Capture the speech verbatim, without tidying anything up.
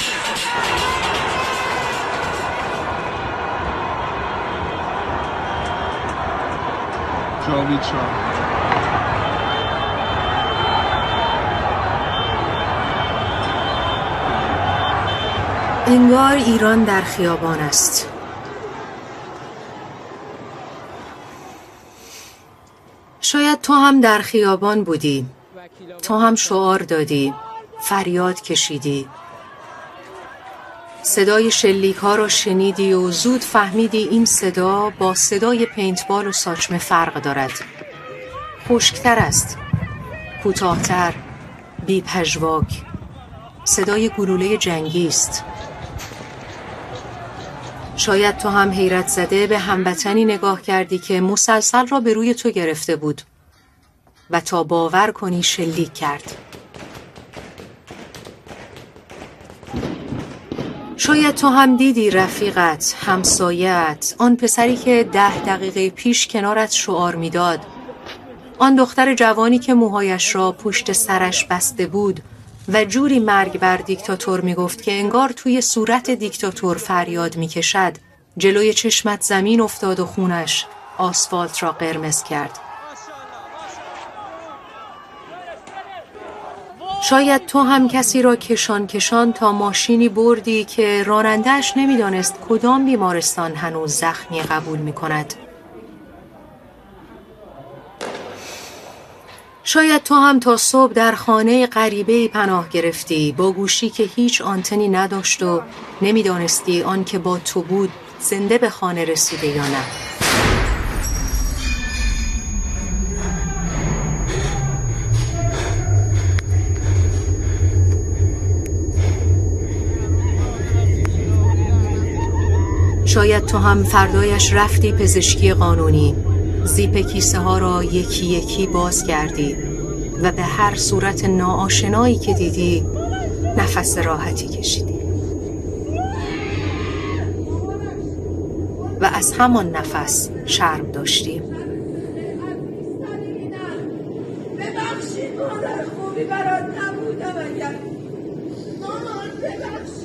جاوید شاه. انگار ایران در خیابان است. شاید تو هم در خیابان بودی، تو هم شعار دادی، فریاد کشیدی، صدای شلیک ها را شنیدی و زود فهمیدی این صدا با صدای پینتبال و ساچمه فرق دارد. خشکتر است، کوتاه‌تر، بی پژواک. صدای گلوله جنگی است. شاید تو هم حیرت زده به هموطنی نگاه کردی که مسلسل را به روی تو گرفته بود و تا باور کنی شلیک کرد. شاید تو هم دیدی رفیقت، همسایت، آن پسری که ده دقیقه پیش کنارت شعار میداد، آن دختر جوانی که موهایش را پشت سرش بسته بود و جوری مرگ بر دیکتاتور میگفت که انگار توی صورت دیکتاتور فریاد میکشد، جلوی چشمت زمین افتاد و خونش آسفالت را قرمز کرد. شاید تو هم کسی را کشان کشان تا ماشینی بردی که راننده‌اش نمیدانست کدام بیمارستان هنوز زخمی قبول میکند. شاید تو هم تا صبح در خانه غریبه‌ای پناه گرفتی با گوشی که هیچ آنتنی نداشت و نمیدانستی آن که با تو بود زنده به خانه رسیده یا نه. شاید تو هم فردایش رفتی پزشکی قانونی، زیپ کیسه ها را یکی یکی باز کردی و به هر صورت ناآشنایی که دیدی نفس راحتی کشیدی و از همان نفس شرم داشتی. ببخشید مادر خوبی برات نبودم اگر مامان ببخشید.